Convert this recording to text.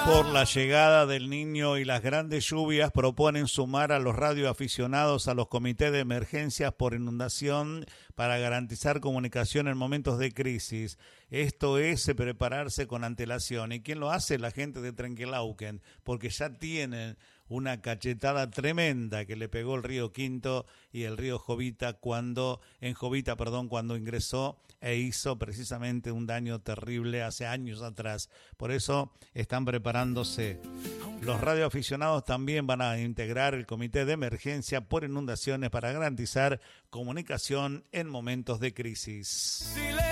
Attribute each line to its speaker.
Speaker 1: Por la llegada del Niño y las grandes lluvias, proponen sumar a los radioaficionados a los comités de emergencias por inundación para garantizar comunicación en momentos de crisis. Esto es prepararse con antelación. ¿Y quién lo hace? La gente de Trenquelauquen, porque ya tienen una cachetada tremenda que le pegó el río Quinto y el río Jovita cuando ingresó e hizo precisamente un daño terrible hace años atrás. Por eso están preparándose. Los radioaficionados también van a integrar el comité de emergencia por inundaciones para garantizar comunicación en momentos de crisis.